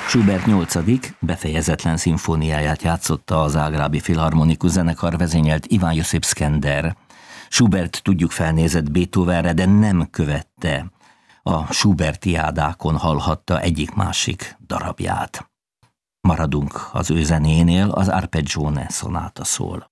Schubert 8. befejezetlen szimfóniáját játszotta az Zágrábi Filharmonikus Zenekar, vezényelt Iván Josip Szkender. Schubert, tudjuk, felnézett Beethovenre, de nem követte a Schubertiádákon hallhatta egyik-másik darabját. Maradunk az ő zenénél, az Arpeggione szonáta szól.